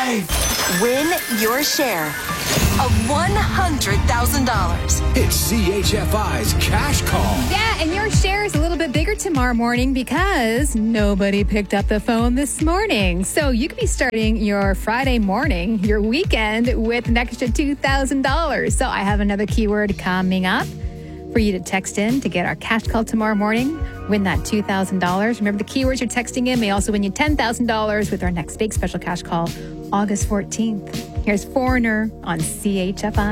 Win your share of $100,000. It's CHFI's Cash Call. Yeah, and your share is a little bit bigger tomorrow morning because nobody picked up the phone this morning. So you could be starting your Friday morning, your weekend, with an extra $2,000. So I have another keyword coming up for you to text in to get our cash call tomorrow morning. Win that $2,000. Remember, the keywords you're texting in may also win you $10,000 with our next big special cash call, August 14th. Here's Foreigner on CHFI.